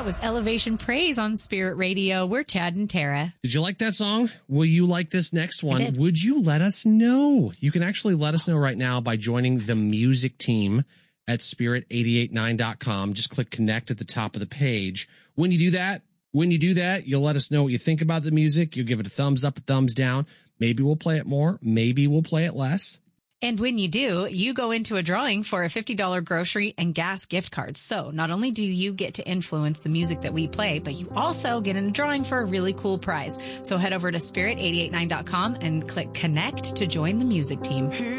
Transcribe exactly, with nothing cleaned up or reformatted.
That was Elevation Praise on Spirit Radio. We're Chad and Tara. Did you like that song? Will you like this next one? I did. Would you let us know? You can actually let us know right now by joining the music team at spirit eight eight nine dot com. Just click connect at the top of the page. When you do that, when you do that, you'll let us know what you think about the music. You'll give it a thumbs up, a thumbs down. Maybe we'll play it more. Maybe we'll play it less. And when you do, you go into a drawing for a fifty dollars grocery and gas gift card. So not only do you get to influence the music that we play, but you also get in a drawing for a really cool prize. So head over to spirit eight eight nine dot com and click connect to join the music team.